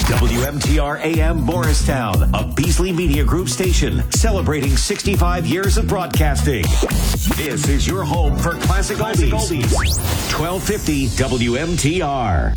WMTR AM Morristown, a Beasley Media Group station celebrating 65 years of broadcasting. This is your home for classic oldies. 1250 WMTR.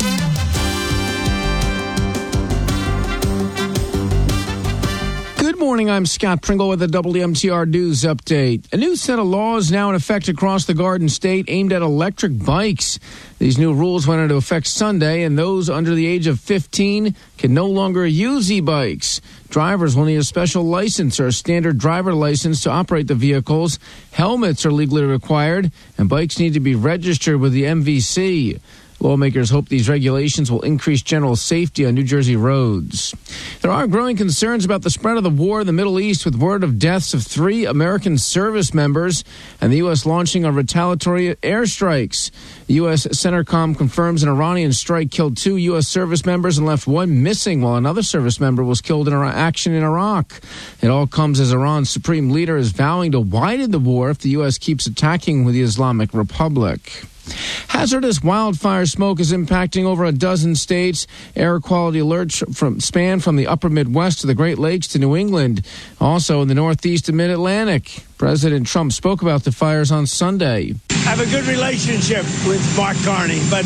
Good morning, I'm Scott Pringle with the WMTR News Update. A new set of laws now in effect across the Garden State aimed at electric bikes. These new rules went into effect Sunday, and those under the age of 15 can no longer use e-bikes. Drivers will need a special license or a standard driver license to operate the vehicles. Helmets are legally required, and bikes need to be registered with the MVC. Lawmakers hope these regulations will increase general safety on New Jersey roads. There are growing concerns about the spread of the war in the Middle East, with word of deaths of 3 American service members and the U.S. launching on retaliatory airstrikes. The U.S. CENTCOM confirms an Iranian strike killed 2 U.S. service members and left 1 missing, while another service member was killed in action in Iraq. It all comes as Iran's supreme leader is vowing to widen the war if the U.S. keeps attacking the Islamic Republic. Hazardous wildfire smoke is impacting over a dozen states. Air quality alerts span from the upper Midwest to the Great Lakes to New England. Also in the Northeast and Mid-Atlantic. President Trump spoke about the fires on Sunday. I have a good relationship with Mark Carney, but,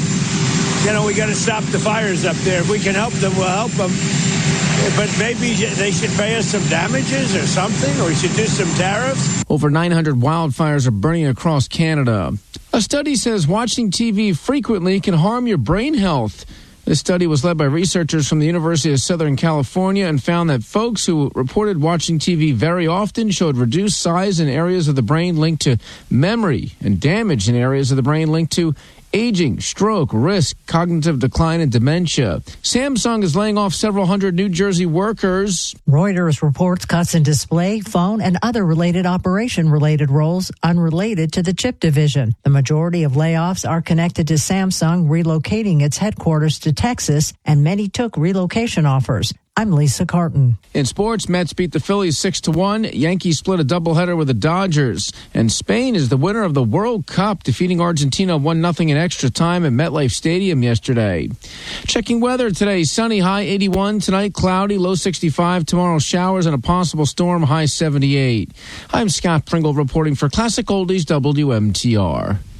we got to stop the fires up there. If we can help them, we'll help them. But maybe they should pay us some damages or something, or we should do some tariffs. Over 900 wildfires are burning across Canada. A study says watching TV frequently can harm your brain health. This study was led by researchers from the University of Southern California and found that folks who reported watching TV very often showed reduced size in areas of the brain linked to memory and damage in areas of the brain linked to aging, stroke, risk, cognitive decline, and dementia. Samsung is laying off several hundred New Jersey workers. Reuters reports cuts in display, phone, and other related operation-related roles unrelated to the chip division. The majority of layoffs are connected to Samsung relocating its headquarters to Texas, and many took relocation offers. I'm Lisa Carton. In sports, Mets beat the Phillies 6-1. Yankees split a doubleheader with the Dodgers. And Spain is the winner of the World Cup, defeating Argentina 1-0 in extra time at MetLife Stadium yesterday. Checking weather today, sunny, high 81. Tonight, cloudy, low 65. Tomorrow, showers and a possible storm, high 78. I'm Scott Pringle reporting for Classic Oldies WMTR.